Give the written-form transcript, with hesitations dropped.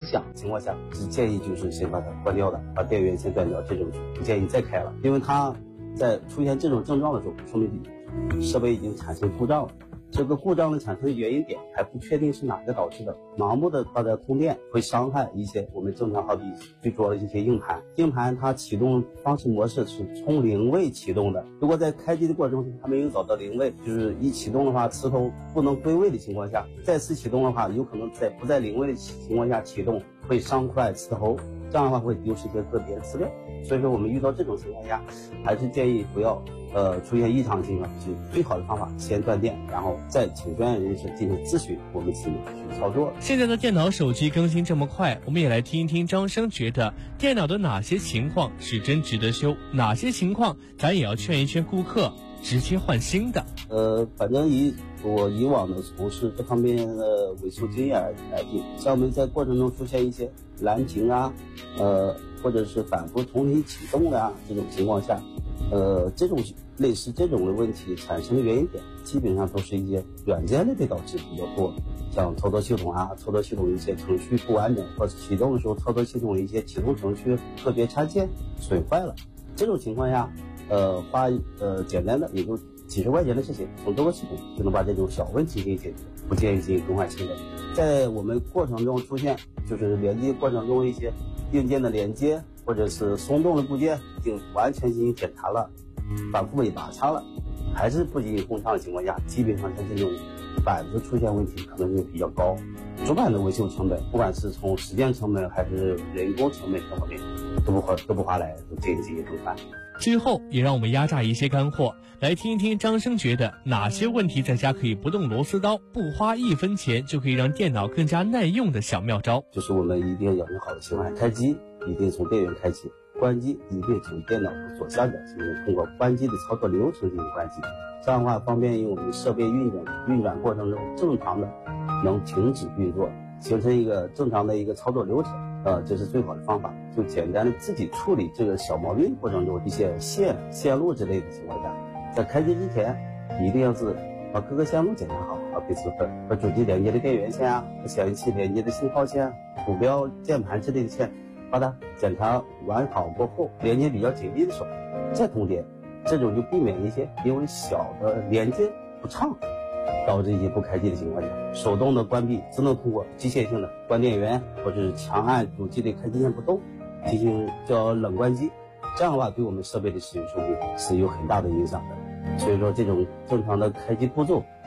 响情况下，是建议就是先把它关掉的，把电源先断掉，这种不建议再开了，因为它在出现这种症状的时候，说明设备已经产生故障了。这个故障的产生原因点还不确定是哪个导致的，盲目的大家通电会伤害一些我们正常，好比最主要的一些硬盘。硬盘它启动方式模式是从零位启动的，如果在开机的过程中它没有找到零位，就是一启动的话磁头不能归位的情况下，再次启动的话，有可能在不在零位的情况下启动会伤坏磁头，这样的话会丢失一些个别的资料。所以说我们遇到这种情况下，还是建议不要出现异常情况，是最好的方法，先断电，然后再请专业人士进行咨询，我们去操作。 现在的电脑手机更新这么快，我们也来听一听张生觉得电脑的哪些情况是真值得修，哪些情况咱也要劝一劝顾客直接换新的。 反正以我以往的从事这方面的维修经验来定，像我们在过程中出现一些蓝屏啊，或者是反复重新启动啊这种情况下，这种类似这种的问题产生的原因点，基本上都是一些软件类的导致比较多，像操作系统啊，操作系统一些程序不完整，或者启动的时候操作系统一些启动程序个别插件损坏了，这种情况下，花简单的也就几十块钱的事情，从这个系统就能把这种小问题给解决，不建议进行更换新的。在我们过程中出现就是连接过程中一些硬件的连接或者是松动的部件已经完全进行检查了，反复也打擦了，还是不进行工畅的情况下，基本上像这种板子出现问题可能性比较高。主板的维修成本，不管是从时间成本还是人工成本各方面都不划来，都建议进行更换。 最后也让我们压榨一些干货，来听一听张生觉得哪些问题在家可以不动螺丝刀，不花1分钱就可以让电脑更加耐用的小妙招。 就是我们一定要养成好的习惯，开机一定从电源开启，关机一定从电脑的左下角进行通过关机的操作流程进行关机，这样的话方便于我们设备运转过程中正常的能停止运作，形成一个正常的一个操作流程。这是最好的方法。就简单的自己处理这个小毛病过程中一些线路之类的情况下，在开机之前一定要是把各个线路检查好，比如和主机连接的电源线啊，和显示器连接的信号线啊，鼠标键盘之类的线，把它检查完好过后，连接比较紧密的时候再通电，这种就避免一些因为小的连接不畅导致一些不开机的情况下，手动的关闭只能通过机械性的关电源或者是强按主机的开机键不动进行叫冷关机，这样的话对我们设备的使用寿命是有很大的影响的。所以说这种正常的开机步骤